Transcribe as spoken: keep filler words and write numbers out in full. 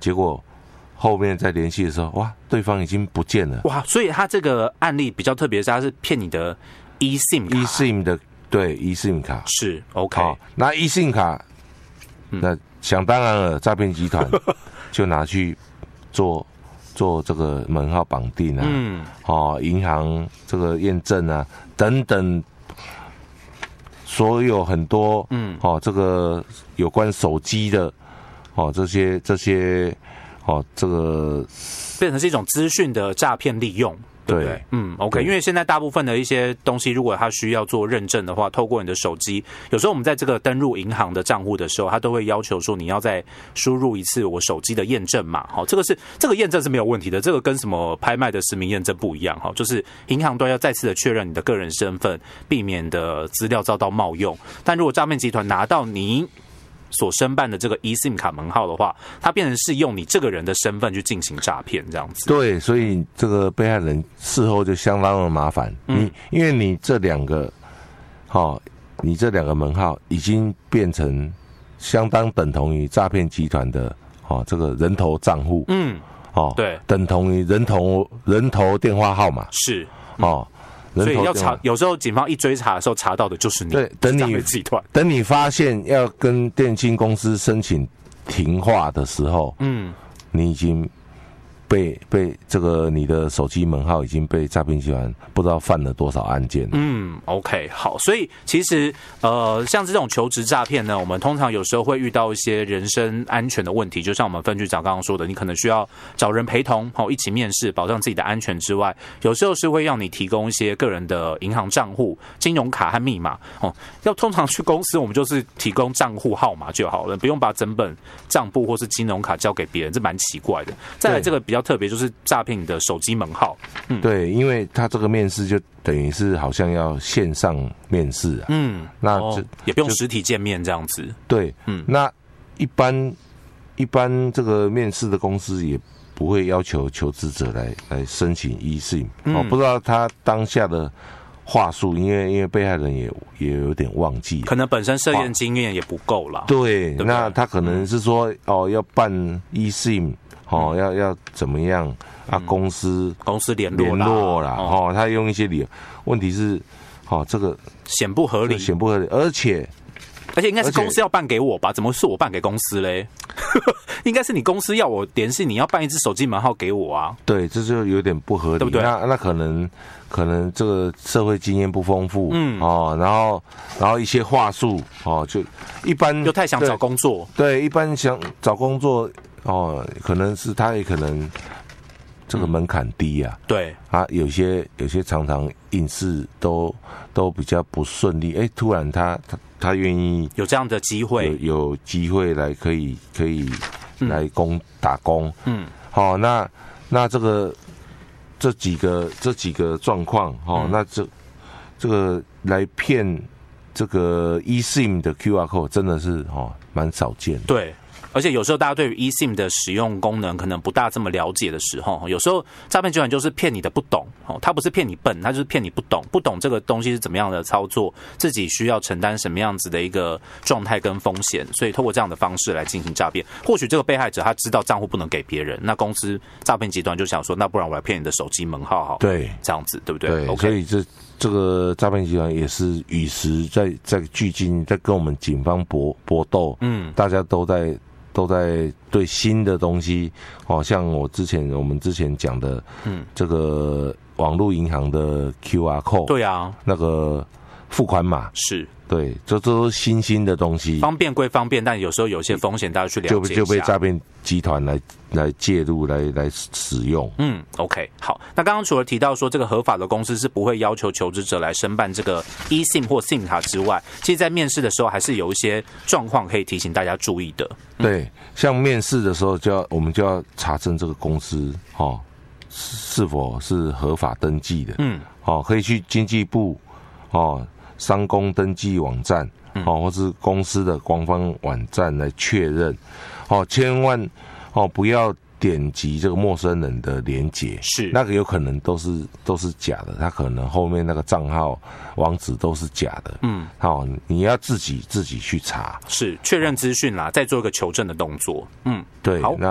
结果后面再联系的时候，哇，对方已经不见了。 哇，所以他这个案例比较特别，是他是骗你的 eSIM 卡 eSIM 的对 eSIM 卡是 OK， 好，那 eSIM 卡，嗯、那想当然了，诈骗集团就拿去做做这个门号绑定啊，嗯，哦，银行这个验证啊等等。所有很多，嗯，哦，这个有关手机的，哦，这些这些，哦，这个变成是一种资讯的诈骗利用，对不对？对嗯 ，OK， 因为现在大部分的一些东西，如果它需要做认证的话，透过你的手机，有时候我们在这个登入银行的账户的时候，它都会要求说你要再输入一次我手机的验证码，好，这个是这个验证是没有问题的，这个跟什么拍卖的实名验证不一样，哈，就是银行端要再次的确认你的个人身份，避免的资料遭到冒用。但如果诈骗集团拿到你所申办的这个 eSIM 卡门号的话，它变成是用你这个人的身份去进行诈骗，这样子。 对，所以这个被害人事后就相当的麻烦。嗯，你因为你这两个，哦，你这两个门号已经变成相当等同于诈骗集团的哦这个人头账户。嗯，哦，对，等同于人头人头电话号码。 是， 嗯、哦。 所以要查，有时候警方一追查的时候查到的就是你。 对，等你集团， 等你发现要跟电信公司申请停话的时候，嗯，你已经被被这个你的手机门号已经被诈骗集团不知道犯了多少案件了。 嗯 ，OK， 好，所以其实呃，像这种求职诈骗呢，我们通常有时候会遇到一些人身安全的问题，就像我们分局长刚刚说的，你可能需要找人陪同，好、哦、一起面试，保障自己的安全之外，有时候是会让你提供一些个人的银行账户、金融卡和密码。哦，要通常去公司，我们就是提供账户号码就好了，不用把整本账簿或是金融卡交给别人，这蛮奇怪的。再来，这个比较特别就是诈骗你的手机门号。 嗯，对，因为他这个面试就等于是好像要线上面试啊。 嗯， 那就、 哦、也不用实体见面这样子。 对，嗯，那一般一般这个面试的公司也不会要求求职者来来申请 eSIM。嗯、哦，不知道他当下的话术，因为因为被害人也也有点忘记， 可能本身涉验经验也不够啦。 对，对那他可能是说、嗯、哦要办 eSIM。哦，要要怎么样啊？公司、 嗯、公司联络联络啦，哦，他用一些理由。问题是，哦，这个显不合理， 显不合理，而且而且应该是公司要办给我吧？怎么是我办给公司嘞？应该是你公司要我联系你，要办一支手机门号给我啊。 对，这就有点不合理，对不对？那那可能可能这个社会经验不丰富，嗯，哦，然后然后一些话术，哦，就一般又太想找工作， 对，一般想找工作。哦，可能是他也可能这个门槛低啊， 嗯、对啊，有些有些常常应试都都比较不顺利，哎，突然他他他愿意有这样的机会， 有有机会来可以可以来工、嗯、打工，嗯，好、哦，那那这个这几个这几个状况，哦，嗯、那这这个来骗这个 eSIM 的 Q R code 真的是哦蛮少见的， 对。而且有时候大家对于 eSIM 的使用功能可能不大这么了解的时候，有时候诈骗集团就是骗你的不懂，他不是骗你笨，他就是骗你不懂，不懂这个东西是怎么样的操作，自己需要承担什么样子的一个状态跟风险，所以透过这样的方式来进行诈骗。或许这个被害者他知道账户不能给别人，那公司诈骗集团就想说，那不然我来骗你的手机门号好， 对， 这样子对不对？ 对， okay 所以这这个诈骗集团也是与时在在俱进，在跟我们警方搏搏斗，嗯，大家都在。都在对新的东西，哦，像我之前我们之前讲的，嗯，这个网络银行的 Q R code， 对啊， 那个付款码是， 对，这这都是新兴的东西， 方便归方便，但有时候有些风险大家去了解一下， 就就被诈骗集团来来介入来来使用。 嗯 ，OK， 好，那刚刚除了提到说这个合法的公司是不会要求求职者来申办这个 eSIM 或 SIM 卡之外，其实在面试的时候还是有一些状况可以提醒大家注意的。 嗯、对，像面试的时候就要我们就要查证这个公司哦是否是合法登记的。嗯，哦，可以去经济部哦商工登记网站。哦，或是公司的官方网站来确认，哦，千万哦不要点击这个陌生人的连结，是那个有可能都是都是假的，他可能后面那个账号网址都是假的，嗯，好、哦，你要自己自己去查， 是确认资讯啦，再做一个求证的动作，嗯， 对，好。那